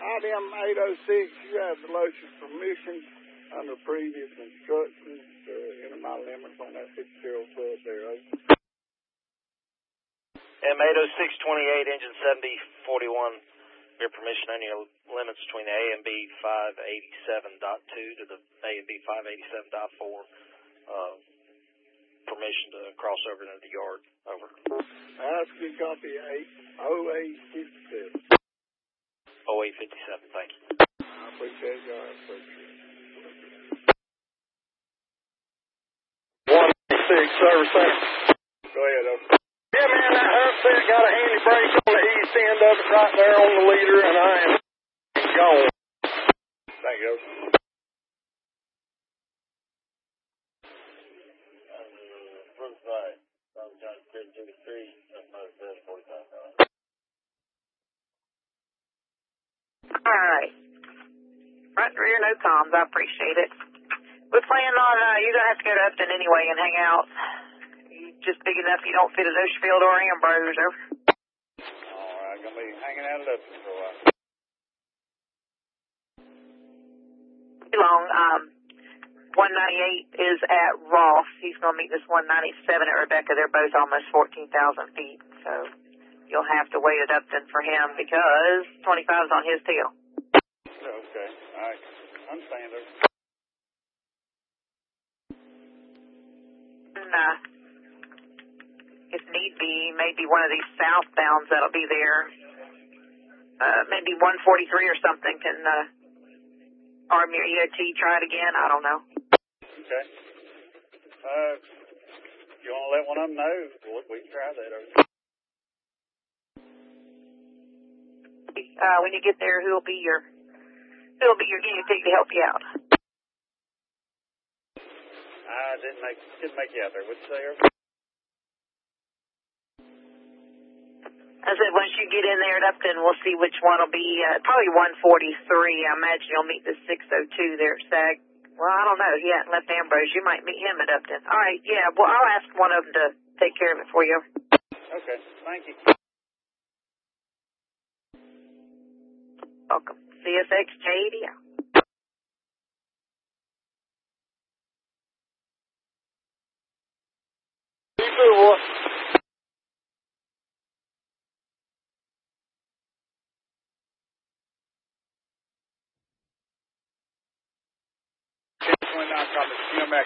Item 806, you have the Lotion permission under previous instructions to enter my limits on that 50-year-old club there. M80628, engine 7041, your permission on your limits between the A and B 587.2 to the A and B 587.4. Permission to cross over into the yard. Over. Ask you copy 0857. 0857, thank you. I appreciate you. I appreciate it. 186, service center. Go ahead, over. Yeah, man, that upset got a handy brake on the east end of it right there on the leader, and I am gone. Thank you. All right. Front and rear, no comms. I appreciate it. We're planning on, you're going to have to go to Upton anyway and hang out. You just big enough you don't fit at Oceanfield or Ambrose. Over. All right, going to be hanging out at Upton for a while. Too long. 198 is at Ross. He's going to meet this 197 at Rebecca. They're both almost 14,000 feet. So you'll have to wait at Upton for him because 25 is on his tail. Okay. All right. Understand her. And, if need be, maybe one of these southbounds that'll be there. Maybe 143 or something can arm your EOT, try it again. I don't know. Okay. You want to let one of them know? We can try that over. When you get there, who'll be your guinea pig to help you out? I didn't make you out there. What'd you say, Irv? I said once you get in there at Upton, we'll see which one will be. Probably 143. I imagine you'll meet the 602 there at Sag. Well, I don't know. He hasn't left Ambrose. You might meet him at Upton. All right, yeah. Well, I'll ask one of them to take care of it for you. Okay, thank you. Welcome. CSX J80 out. You too, boy. Copy CMX.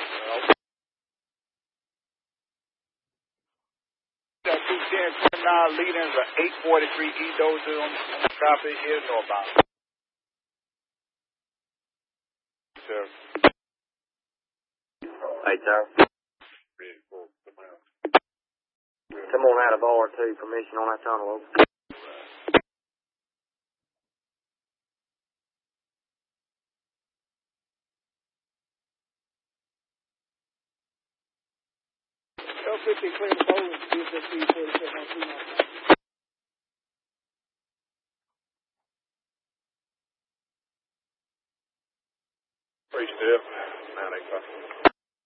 That 210 leading is an 843 E dozer on the copy is northbound. Sir. Hey, sir. Come on out of R2, permission on that tunnel, over. L50 clear the bowl and see if this B47 on 2 miles. Pretty stiff. 985.